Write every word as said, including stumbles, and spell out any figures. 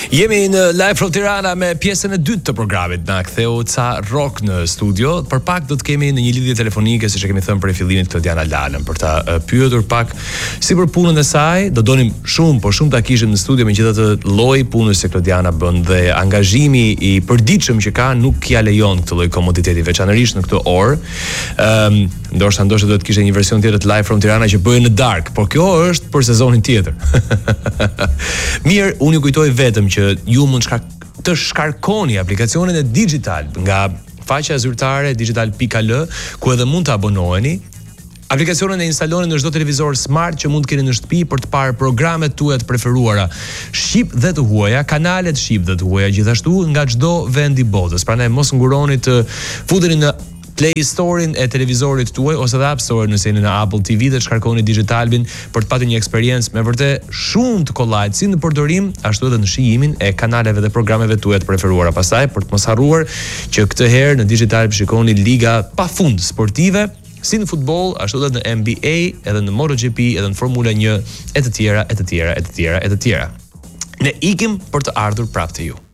Jemi në Live from Tirana me pjesën e dytë të programit. Na ktheu ca rock në studio. Për pak do të kemi në një lidhje telefonike, siç e kemi thënë për fillimin Klodiana Lalën, për ta uh, pyetur pak si për punën e saj. Do donim shumë, por shumë ta kishim në studio, megjithatë lloji punës që Klodiana bën dhe angazhimi i përditshëm që ka nuk ja lejon këtë lloj komoditeti, veçanërisht në këtë orë. Ëm, um, ndoshta ndoshta do të kishte një version tjetër të Live from Tirana që bëhen në dark, por kjo është për sezonin tjetër. Mirë, unë ju kujtoj vetëm që ju mund shka, të shkarkoni aplikacionin e Digital nga faqja zyrtare digital dot l, ku edhe mund të abonoheni. Aplikacionin e instaloni në çdo televizor smart që mund të keni në shtëpi për të parë programet tuaja të preferuara, shqip dhe të huaja, kanalet shqip dhe të huaja, gjithashtu nga çdo vend i botës. Prandaj mos nguroni të futeni në Play Store-in e televizorit tuaj ose dhe App Store nëse jeni në Apple T V dhe shkarkoni Digitalbin për të patur një eksperiencë me vërtet shumë të kollajt si në përdorim ashtu edhe në shijimin e kanaleve dhe programeve tuaja të preferuara. Pastaj për të mos harruar që këtë herë në Digital shikoni liga pafund sportive, si në futboll, ashtu edhe në N B A, edhe në MotoGP, edhe në Formula një e të tjera, e të tjera, e të tjera, e të tjera. Ne ikim për të ardhur prapë te ju.